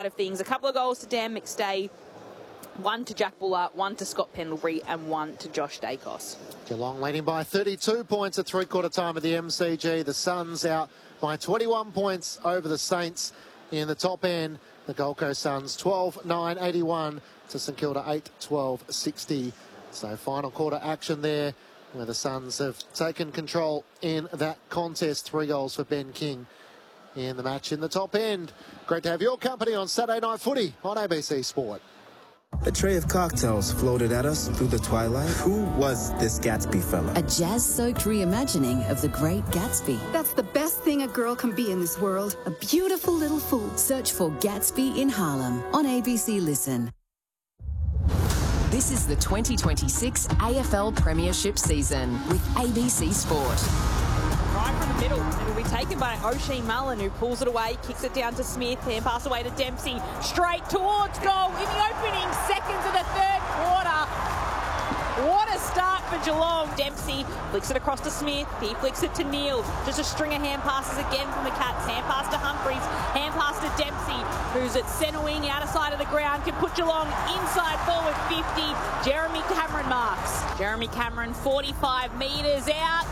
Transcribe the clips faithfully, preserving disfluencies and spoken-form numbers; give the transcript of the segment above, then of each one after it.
side of things. A couple of goals to Dan McStay, one to Jack Buller, one to Scott Pendlebury, and one to Josh Dacos. Geelong leading by thirty-two points at three-quarter time at the M C G. The Suns out by twenty-one points over the Saints in the top end. The Gold Coast Suns twelve nine eighty-one to St Kilda eight twelve sixty. So final quarter action there, where the Suns have taken control in that contest. Three goals for Ben King in the match in the top end. Great to have your company on Saturday Night Footy on A B C Sport. A tray of cocktails floated at us through the twilight. Who was this Gatsby fella? A jazz-soaked reimagining of The Great Gatsby. That's the best thing a girl can be in this world. A beautiful little fool. Search for Gatsby in Harlem on A B C Listen. This is the twenty twenty-six A F L Premiership season with A B C Sport. Right from the middle, it'll be taken by Oshie Mullen, who pulls it away, kicks it down to Smith, and pass away to Dempsey, straight towards goal in the opening seconds of the third quarter. What a start for Geelong. Dempsey flicks it across to Smith, he flicks it to Neal, just a string of hand passes again from the Cats, hand pass to Humphreys, hand pass to Dempsey, who's at centre wing, outer side of the ground, can put Geelong inside forward fifty. Jeremy Cameron marks. Jeremy Cameron, forty-five metres out.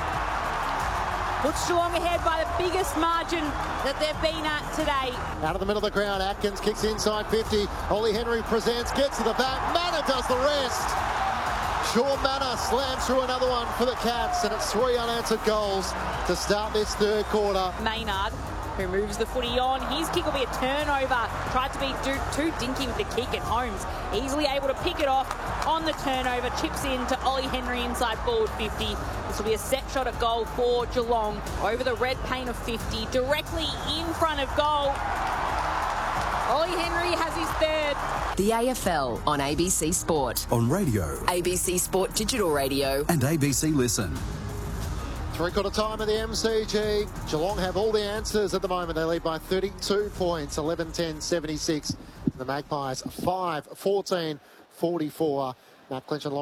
Puts Geelong ahead by the biggest margin that they've been at today. Out of the middle of the ground, Atkins kicks inside fifty. Ollie Henry presents, gets to the back. Manor does the rest. Sean Manor slams through another one for the Cats, and it's three unanswered goals to start this third quarter. Maynard, who moves the footy on. His kick will be a turnover. Tried to be too, too dinky with the kick, and Holmes easily able to pick it off on the turnover. Chips in to Ollie Henry inside forward fifty. This will be a set shot at goal for Geelong over the red paint of fifty, directly in front of goal. Ollie Henry has his third. The A F L on A B C Sport. On radio, A B C Sport Digital Radio. and A B C Listen. Three-quarter time at the M C G. Geelong have all the answers at the moment. They lead by thirty-two points, eleven ten seventy-six. The Magpies five fourteen forty-four. Matt Clinch and